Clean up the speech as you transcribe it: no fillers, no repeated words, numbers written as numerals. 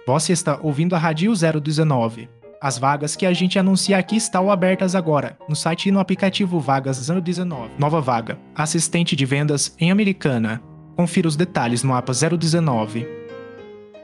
Você está ouvindo a Rádio 019. As vagas que a gente anuncia aqui estão abertas agora, no site e no aplicativo Vagas 019. Nova vaga, assistente de vendas em Americana. Confira os detalhes no APA 019.